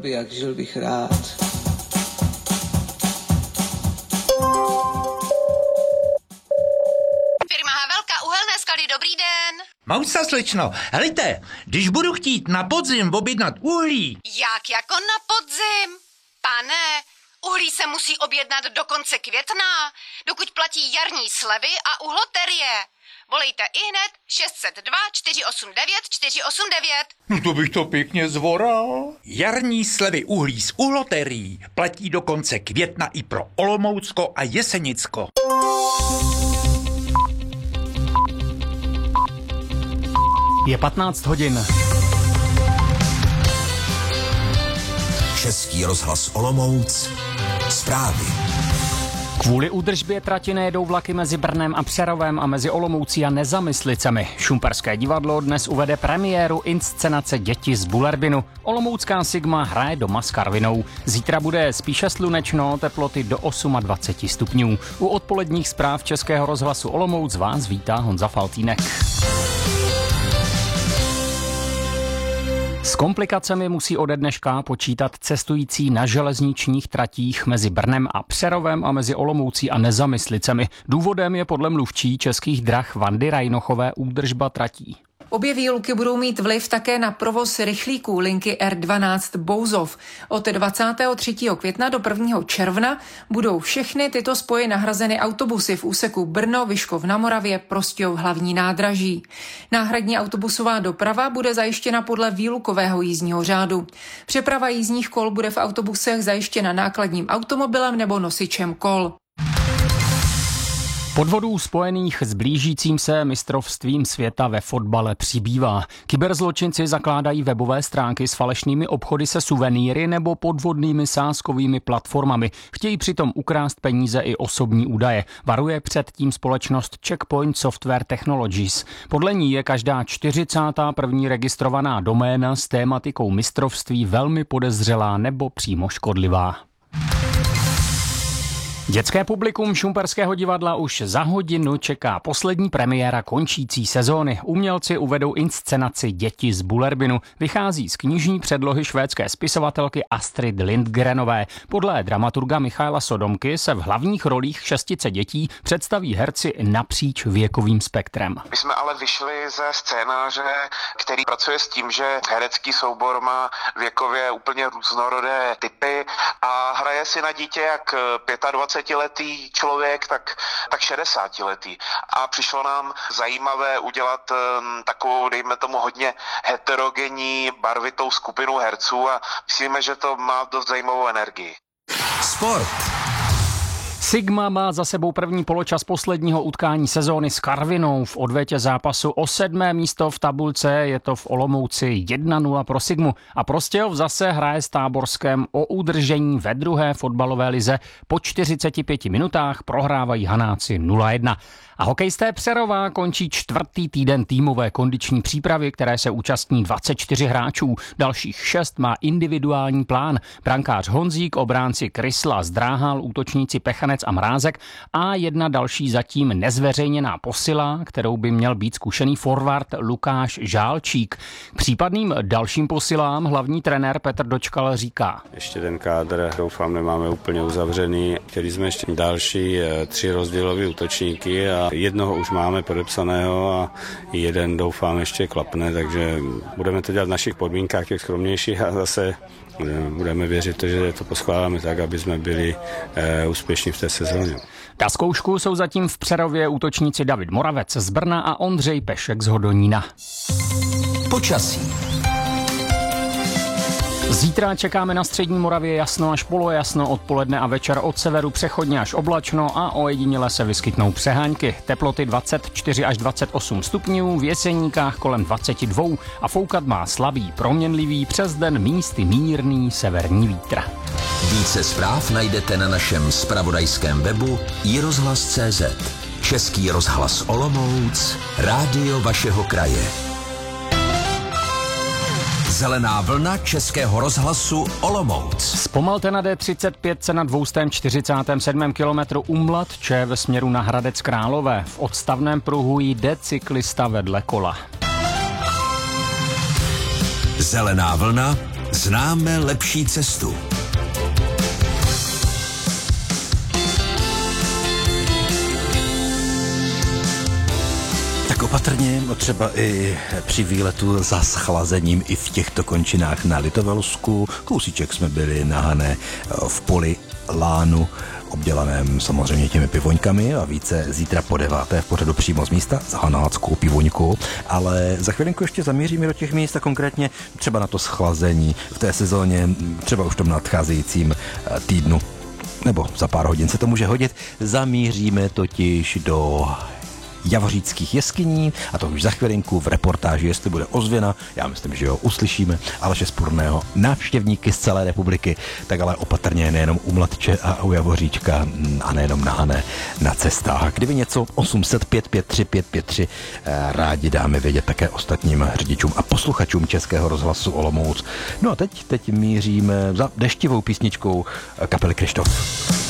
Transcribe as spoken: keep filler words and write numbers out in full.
by jak, žil bych rád. Firma Havelka, uhelné skaly, dobrý den. Mousa, slečno, helejte, když budu chtít na podzim objednat uhlí. Jak jako na podzim? Pane, uhlí se musí objednat do konce května, dokud platí jarní slevy a uhloterie. Volejte ihned šest set dva čtyři osm devět čtyři osm devět. No to bych to pěkně zvoral. Jarní slevy uhlí z uhloterií platí do konce května i pro Olomoucko a Jesenicko. Je patnáct hodin. Český rozhlas Olomouc. Zprávy. Kvůli údržbě trati nejedou vlaky mezi Brnem a Přerovem a mezi Olomoucí a Nezamyslicemi. Šumperské divadlo dnes uvede premiéru inscenace Děti z Bullerbinu. Olomoucká Sigma hraje doma s Karvinou. Zítra bude spíše slunečno, teploty do dvacet osm stupňů. U odpoledních zpráv Českého rozhlasu Olomouc vás vítá Honza Faltýnek. S komplikacemi musí ode dneška počítat cestující na železničních tratích mezi Brnem a Přerovem a mezi Olomoucí a Nezamyslicemi. Důvodem je podle mluvčí Českých drah Vandy Rajnochové údržba tratí. Obě výluky budou mít vliv také na provoz rychlíků linky R dvanáct Bouzov. Od dvacátého třetího května do prvního června budou všechny tyto spoje nahrazeny autobusy v úseku Brno-Vyškov na Moravě, Prostějov hlavní nádraží. Náhradní autobusová doprava bude zajištěna podle výlukového jízdního řádu. Přeprava jízdních kol bude v autobusech zajištěna nákladním automobilem nebo nosičem kol. Podvodů spojených s blížícím se mistrovstvím světa ve fotbale přibývá. Kyberzločinci zakládají webové stránky s falešnými obchody se suvenýry nebo podvodnými sázkovými platformami. Chtějí přitom ukrást peníze i osobní údaje. Varuje před tím společnost Checkpoint Software Technologies. Podle ní je každá čtyřicátá první registrovaná doména s tématikou mistrovství velmi podezřelá nebo přímo škodlivá. Dětské publikum Šumperského divadla už za hodinu čeká poslední premiéra končící sezóny. Umělci uvedou inscenaci Děti z Bullerbinu. Vychází z knižní předlohy švédské spisovatelky Astrid Lindgrenové. Podle dramaturga Michaela Sodomky se v hlavních rolích šestice dětí představí herci napříč věkovým spektrem. My jsme ale vyšli ze scénáře, který pracuje s tím, že herecký soubor má věkově úplně různorodé typy a hraje si na dítě jak dvacetiletý člověk, tak, tak šedesátiletý. A přišlo nám zajímavé udělat um, takovou, dejme tomu, hodně heterogenní, barvitou skupinu herců a myslíme, že to má dost zajímavou energii. Sport. Sigma má za sebou první poločas posledního utkání sezóny s Karvinou. V odvetě zápasu o sedmé místo v tabulce je to v Olomouci jedna nula pro Sigmu. A Prostějov zase hraje s Táborskem o udržení ve druhé fotbalové lize. Po čtyřiceti pěti minutách prohrávají Hanáci nula jedna. A hokejisté Přerova končí čtvrtý týden týmové kondiční přípravy, které se účastní dvacet čtyři hráčů. Dalších šest má individuální plán. Brankář Honzík, obránci Krysla, Zdráhal, útočníci Pechanec a Mrázek a jedna další zatím nezveřejněná posila, kterou by měl být zkušený forward Lukáš Žálčík. K případným dalším posilám hlavní trenér Petr Dočkal říká: Ještě ten kádr, doufám, nemáme úplně uzavřený. Chtěli jsme ještě další tři rozdílové útočníky a jednoho už máme podepsaného a jeden doufám ještě klapne, takže budeme to dělat v našich podmínkách, těch skromnějších a zase budeme věřit, že to poskládáme tak, aby jsme byli e, úspěšní v té sezóně. Na zkoušku jsou zatím v Přerově útočníci David Moravec z Brna a Ondřej Pešek z Hodonína. Počasí. Zítra čekáme na střední Moravě jasno až polojasno, odpoledne a večer od severu přechodně až oblačno a ojediněle se vyskytnou přehánky. Teploty dvacet čtyři až dvacet osm stupňů, v Jeseníkách kolem dvacet dva a foukat má slabý, proměnlivý, přes den místy mírný severní vítr. Více zpráv najdete na našem zpravodajském webu i rozhlas tečka cé zet. Český rozhlas Olomouc, rádio vašeho kraje. Zelená vlna Českého rozhlasu Olomouc. Zpomalte na D třicet pět se na dvě stě čtyřicátém sedmém kilometru u Mladče ve směru na Hradec Králové. V odstavném pruhu jde cyklista vedle kola. Zelená vlna Známe lepší cestu. Tak opatrně, třeba i při výletu za schlazením i v těchto končinách na Litovelsku. Kousíček jsme byli na Hané v poli lánu, obdělaném samozřejmě těmi pivoňkami a více zítra po deváté v pořadu přímo z místa s hanáckou pivoňkou, ale za chvilinku ještě zamíříme do těch míst a konkrétně třeba na to schlazení v té sezóně, třeba už v tom nadcházejícím týdnu, nebo za pár hodin se to může hodit. Zamíříme totiž do Javoříckých jeskyní a to už za chvilinku v reportáži, jestli bude ozvěna, já myslím, že jo, uslyšíme Aleše Spurného, návštěvníky z celé republiky, tak ale opatrně nejenom u Mladče a u Javoříčka a nejenom na Hané na cestách. Kdyby něco osm set pět pět tři pět pět tři rádi dáme vědět také ostatním řidičům a posluchačům Českého rozhlasu Olomouc. No a teď, teď míříme za deštivou písničkou kapely Krištof.